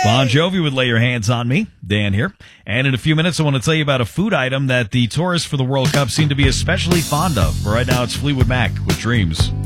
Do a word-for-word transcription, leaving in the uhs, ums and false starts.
Bon Jovi would Lay Your Hands on Me. Dan here. And in a few minutes, I want to tell you about a food item that the tourists for the World Cup seem to be especially fond of. But right now, it's Fleetwood Mac with Dreams.